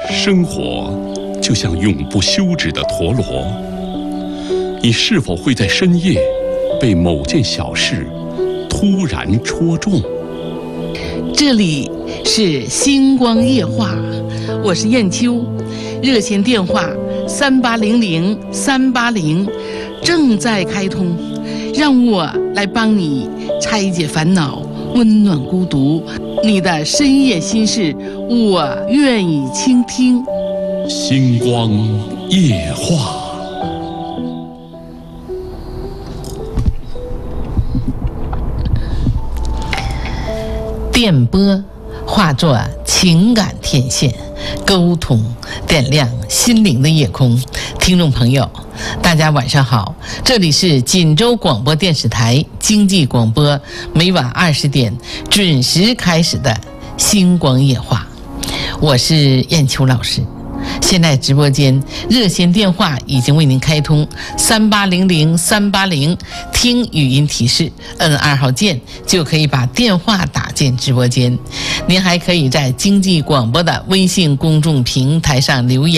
生活就像永不休止的陀螺，你是否会在深夜被某件小事突然戳中？ 这里是星光夜话，我是燕秋，热线电话3800-380正在开通，让我来帮你拆解烦恼，温暖孤独，你的深夜心事，我愿意倾听。 星光夜话。 电波化作情感天线，沟通点亮心灵的夜空。听众朋友，大家晚上好，这里是锦州广播电视台经济广播，每晚20点准时开始的星光夜话，我是燕秋老师。现在直播间热线电话已经为您开通，3800-380，听语音提示，摁2号键就可以把电话打进直播间。您还可以在经济广播的微信公众平台上留言。